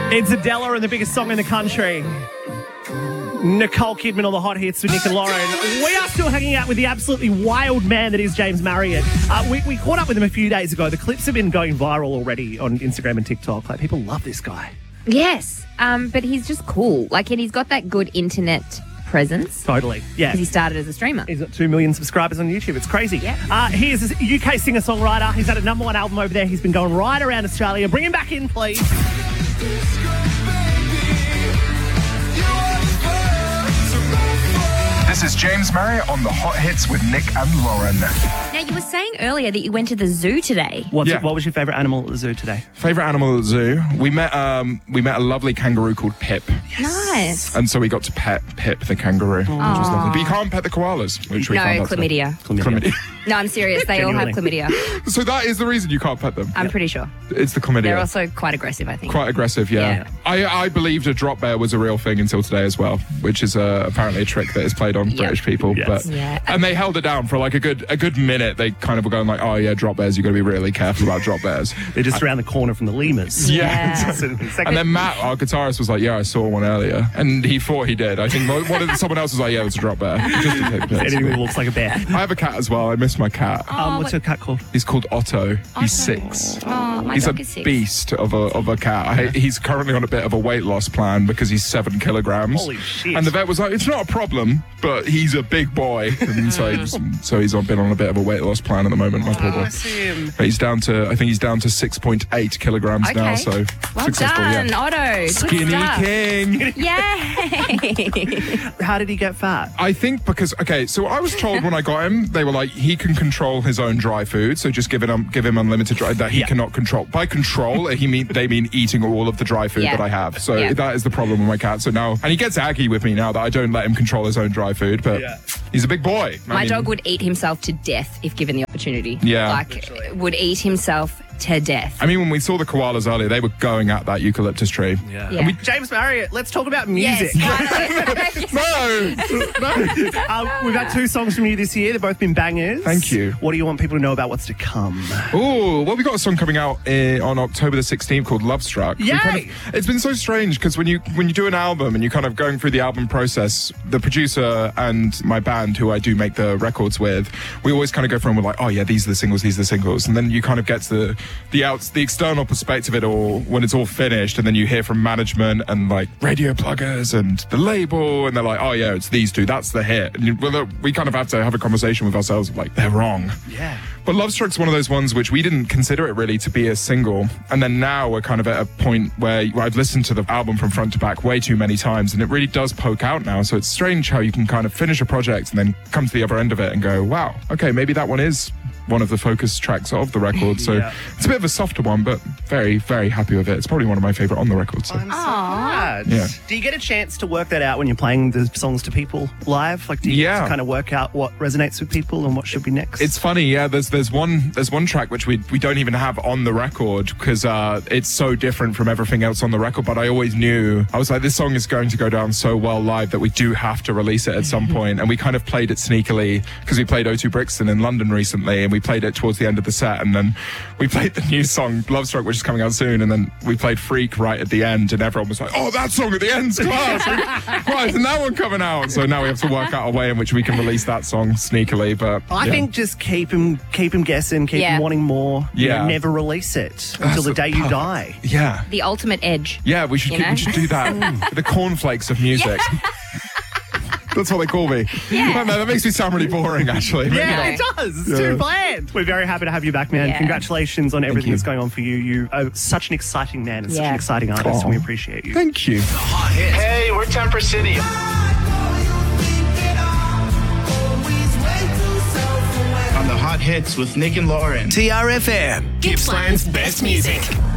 It's Adele and the biggest song in the country. Nicole Kidman on the hot hits with Nick and Lauren. We are still hanging out with the absolutely wild man that is James Marriott. We caught up with him a few days ago. The clips have been going viral already on Instagram and TikTok. Like, people love this guy. Yes, but he's just cool. Like, and he's got that good internet presence. Totally, yeah. Because he started as a streamer. He's got 2 million subscribers on YouTube. It's crazy. Yeah. He is a UK singer-songwriter. He's had a #1 album over there. He's been going right around Australia. Bring him back in, please. This is James Marriott on the Hot Hits with Nick and Lauren. Now, you were saying earlier that you went to the zoo today. What was your favourite animal at the zoo today? Favourite animal at the zoo? We met a lovely kangaroo called Pip. Nice. And so we got to pet Pip the kangaroo, which was lovely. But you can't pet the koalas, which we found out today. Chlamydia. No, I'm serious. They all have chlamydia. So that is the reason you can't pet them? I'm pretty sure. It's the chlamydia. They're also quite aggressive, I think. Quite aggressive, yeah. I believed a drop bear was a real thing until today as well, which is apparently a trick that is played on British people. Yes. But and they held it down for like a good minute. They kind of were going like, oh yeah, drop bears, you've got to be really careful about drop bears. They're just around the corner from the lemurs. Yeah. And then Matt, our guitarist, was like, yeah, I saw one earlier. And he thought he did. I think someone else was like, yeah, it was a drop bear. Just to take Anything that looks like a bear. I have a cat as well. I miss my cat. What's your cat called? He's called Otto. He's 6. Oh, my he's dog a is 6. beast of a cat. He's currently on a bit of a weight loss plan because he's 7 kilograms. Holy shit. And the vet was like, it's not a problem, but he's a big boy. And so he's been on a bit of a weight loss plan at the moment, my poor boy. I see him. But he's down to 6.8 kilograms now, so well successful. done, Yeah. Otto. Skinny king. Yay! How did he get fat? I think because, so I was told when I got him, they were like, he can control his own dry food, so just give him unlimited dry, that he cannot control. By control, they mean eating all of the dry food that I have. So that is the problem with my cat. So now, and he gets aggy with me now that I don't let him control his own dry food, but he's a big boy. My dog would eat himself to death if given the opportunity. Yeah. Like, would eat himself to death. I mean, when we saw the koalas earlier, they were going at that eucalyptus tree. Yeah. Yeah. James Marriott, let's talk about music. Yes. No! We've had 2 songs from you this year. They've both been bangers. Thank you. What do you want people to know about what's to come? Oh, well, we got a song coming out on October the 16th called Love Struck. Yay! It's been so strange because when you do an album and you're kind of going through the album process, the producer and my band, who I do make the records with, we always kind of go through and we're like, oh yeah, these are the singles. And then you kind of get to the external perspective of it all when it's all finished, and then you hear from management and like radio pluggers and the label, and they're like, oh yeah, it's these 2, that's the hit. And we kind of have to have a conversation with ourselves like, they're wrong. Yeah. But Love Struck's one of those ones which we didn't consider it really to be a single, and then now we're kind of at a point where I've listened to the album from front to back way too many times, and it really does poke out now. So it's strange how you can kind of finish a project and then come to the other end of it and go, wow, okay, maybe that one is one of the focus tracks of the record. So it's a bit of a softer one, but very, very happy with it. It's probably one of my favourite on the record. So. I'm so glad. Yeah. Do you get a chance to work that out when you're playing the songs to people live? Like, do you get to kind of work out what resonates with people and what should be next? It's funny, yeah. There's one track which we don't even have on the record because it's so different from everything else on the record. But I always knew, I was like, this song is going to go down so well live that we do have to release it at some point. And we kind of played it sneakily because we played O2 Brixton in London recently, and we played it towards the end of the set, and then we played the new song Love Struck, which is coming out soon, and then we played Freak right at the end, and everyone was like, oh, that song at the end's class. Why isn't that one coming out? So now we have to work out a way in which we can release that song sneakily. But I think just keep him guessing, keep him wanting more. Yeah. You know, never release it until the day you die. Yeah. The ultimate edge. Yeah, we should do that. The cornflakes of music. That's what they call me. Yeah. No, that makes me sound really boring, actually. Yeah, it does. It's too bland. We're very happy to have you back, man. Yeah. Congratulations on everything that's going on for you. You are such an exciting man and such an exciting artist, and we appreciate you. Thank you. Hey, we're Temper City. On the Hot Hits with Nick and Lauren. TRFM. Gippsland's best music.